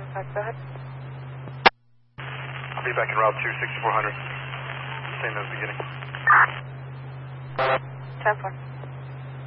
Go ahead. I'll be back in route 2, 6400. Same as beginning. 10-4.